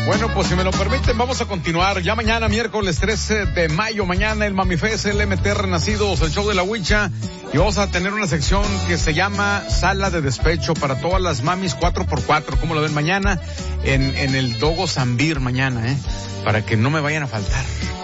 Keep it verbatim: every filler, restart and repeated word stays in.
Bueno, pues si me lo permiten, vamos a continuar. Ya mañana, miércoles trece de mayo, mañana el Mamifest, el M T Renacidos, el show de la Huicha. Y vamos a tener una sección que se llama Sala de Despecho para todas las mamis cuatro por cuatro. ¿Cómo lo ven mañana? En, en el Dogo Zambir mañana, ¿eh? Para que no me vayan a faltar.